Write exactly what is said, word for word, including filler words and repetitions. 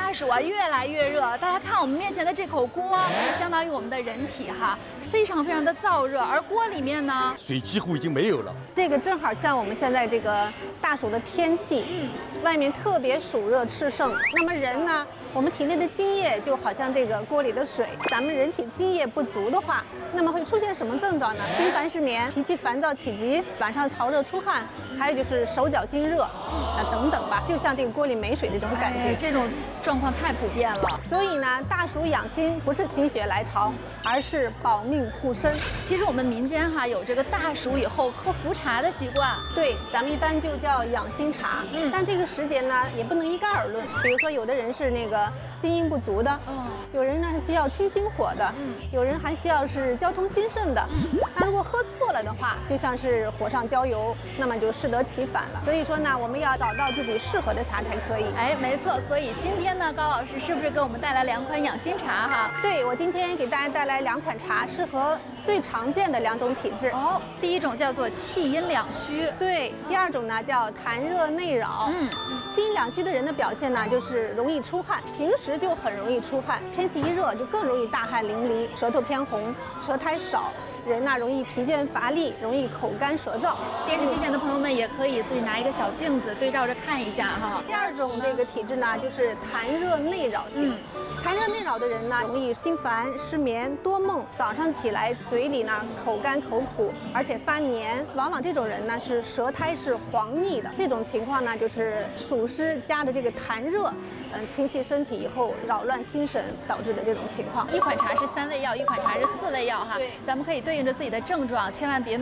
大暑啊，越来越热。大家看我们面前的这口锅，相当于我们的人体哈，非常非常的燥热。而锅里面呢， 水几乎已经没有了。 这个正好像我们现在这个大暑的天气，嗯，外面特别暑热炽盛。那么人呢，我们体内的津液就好像这个锅里的水，咱们人体津液不足的话，那么会出现什么症状呢？心烦失眠、脾气烦躁起急、晚上潮热出汗，还有就是手脚心热，啊等等吧，就像这个锅里没水这种感觉。 哎，这种状况太普遍了。 所以呢，大暑养心不是心血来潮，而是保命护身。 其实我们民间哈有这个大暑以后喝伏茶的习惯， 对，咱们一般就叫养心茶。嗯，但这个时节呢，也不能一概而论。比如说，有的人是那个心阴不足的，嗯，有人呢是需要清心火的，嗯，有人还需要是交通心肾的。嗯，那如果喝错了的话，就像是火上浇油，那么就适得其反了。所以说呢，我们要找到自己适合的茶才可以。 哎，没错。所以今天呢，高老师是不是给我们带来两款养心茶哈？ 对，我今天给大家带来两款茶，适合最常见的两种体质。 哦，第一种叫做气阴两虚， 对，第二种呢叫痰热内扰。嗯，气阴两虚的人的表现呢，就是容易出汗，平时就很容易出汗，天气一热就更容易大汗淋漓，舌头偏红，舌苔少。人呐、啊、容易疲倦乏力，容易口干舌燥。 电视机前的朋友们也可以自己拿一个小镜子对照着看一下哈。 第二种这个体质呢，就是痰热内扰型。嗯，痰热内扰的人呢，容易心烦、失眠、多梦，早上起来嘴里呢口干口苦，而且发黏。往往这种人呢是舌苔是黄腻的，这种情况呢就是暑湿加的这个痰热，嗯，侵袭身体以后扰乱心神导致的这种情况。 一款茶是三味药，一款茶是四味药哈。对，咱们可以对应着自己的症状，千万别。